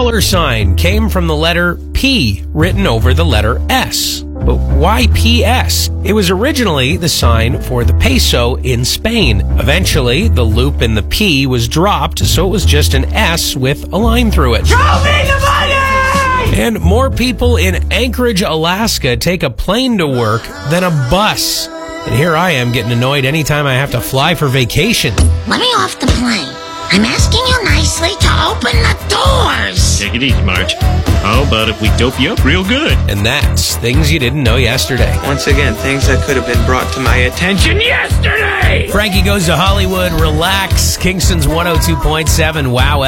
dollar sign came from the letter P written over the letter S. But why PS? It was originally the sign for the peso in Spain. Eventually, the loop in the P was dropped, so it was just an S with a line through it. Show me the money! And more people in Anchorage, Alaska take a plane to work than a bus. And here I am getting annoyed anytime I have to fly for vacation. Let me off the plane. I'm asking you nicely to open the doors. Take it easy, Marge. How about if we dope you up real good? And that's things you didn't know yesterday. Once again, things that could have been brought to my attention yesterday. Frankie Goes to Hollywood. Relax. Kingston's 102.7 Wow